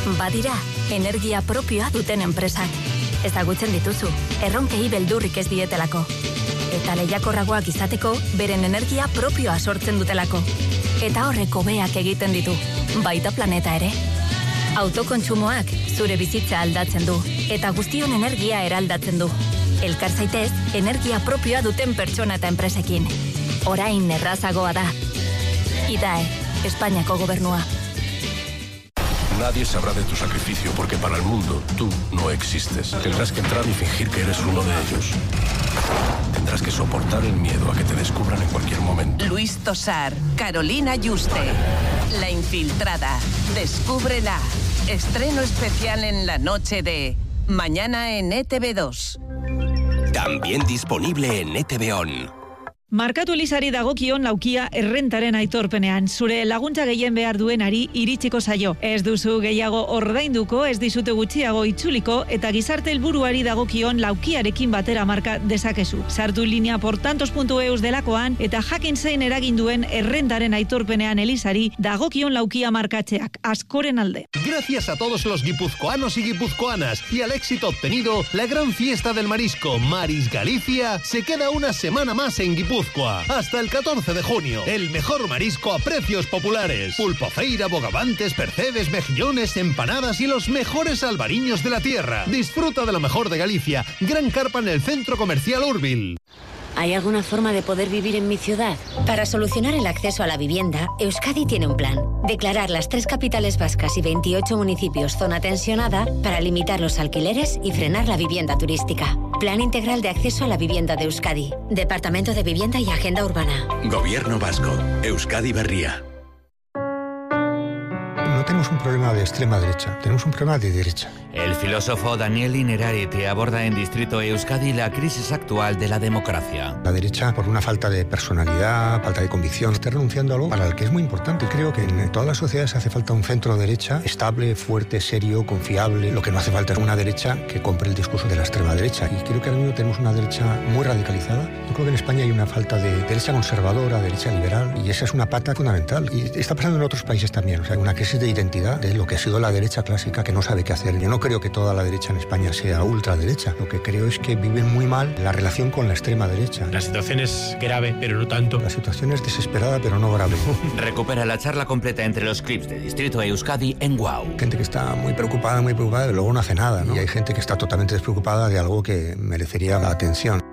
Badira, energia propioa duten enpresak. Ezagutzen dituzu, erronkei beldurrik ez dietelako. Eta lehiakorragoak izateko, beren energia propioa sortzen dutelako. Eta horrek hobeak egiten ditu, baita planeta ere. Autokontsumoak zure bizitza aldatzen du, eta guztion energia eraldatzen du. Elkar zaitez, energia propioa duten pertsona eta enpresekin. Orain errazagoa da. IDAE, Espainiako gobernua. Nadie sabrá de tu sacrificio porque para el mundo tú no existes. Tendrás que entrar y fingir que eres uno de ellos. Tendrás que soportar el miedo a que te descubran en cualquier momento. Luis Tosar, Carolina Yuste, La Infiltrada. Descúbrela. Estreno especial en la noche de mañana en ETV2. También disponible en ETV On. Markatu Elizari dagokion laukia errentaren aitorpenean. Zure laguntza gehien behar duenari iritsiko zaio. Ez duzu gehiago ordainduko, ez dizute gutxiago itzuliko, eta gizarte helburuari dagokion laukiarekin batera marka dezakezu. Sartu linea portantos.eus delakoan, eta jakin zein eragin duen errentaren aitorpenean Elizari dagokion laukia markatzeak. Askoren alde. Gracias a todos los guipuzcoanos y guipuzcoanas y al éxito obtenido, la gran fiesta del marisco Maris Galicia se queda una semana más en Guipúzcoa. Hasta el 14 de junio, el mejor marisco a precios populares. Pulpofeira, bogavantes, percebes, mejillones, empanadas y los mejores albariños de la tierra. Disfruta de lo mejor de Galicia. Gran carpa en el Centro Comercial Urbil. ¿Hay alguna forma de poder vivir en mi ciudad? Para solucionar el acceso a la vivienda, Euskadi tiene un plan. Declarar las 3 capitales vascas y 28 municipios zona tensionada para limitar los alquileres y frenar la vivienda turística. Plan Integral de Acceso a la Vivienda de Euskadi. Departamento de Vivienda y Agenda Urbana. Gobierno Vasco. Euskadi Berria. No tenemos un problema de extrema derecha, tenemos un problema de derecha. El filósofo Daniel Innerarity aborda en Distrito Euskadi la crisis actual de la democracia. La derecha, por una falta de personalidad, falta de convicción, está renunciando a algo para el que es muy importante. Creo que en todas las sociedades hace falta un centro derecha estable, fuerte, serio, confiable. Lo que no hace falta es una derecha que compre el discurso de la extrema derecha. Y creo que ahora mismo tenemos una derecha muy radicalizada. Yo creo que en España hay una falta de derecha conservadora, derecha liberal, y esa es una pata fundamental. Y está pasando en otros países también. O sea, una crisis de identidad de lo que ha sido la derecha clásica, que no sabe qué hacer. Yo no creo que toda la derecha en España sea ultraderecha. Lo que creo es que viven muy mal la relación con la extrema derecha. La situación es grave, pero no tanto. La situación es desesperada, pero no grave. Recupera la charla completa entre los clips de Distrito Euskadi en WOW. Gente que está muy preocupada y luego no hace nada, ¿no? Y hay gente que está totalmente despreocupada de algo que merecería la atención.